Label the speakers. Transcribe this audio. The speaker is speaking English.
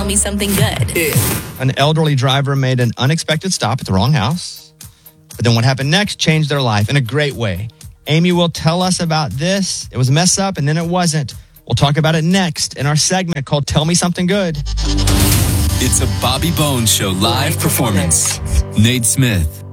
Speaker 1: tell me something good.
Speaker 2: An elderly driver made an unexpected stop at the wrong house. But then what happened next changed their life in a great way. Amy will tell us about this. It was a mess up, and then it wasn't. We'll talk about it next in our segment called Tell Me Something Good.
Speaker 3: It's a Bobby Bones Show live performance. Nate Smith.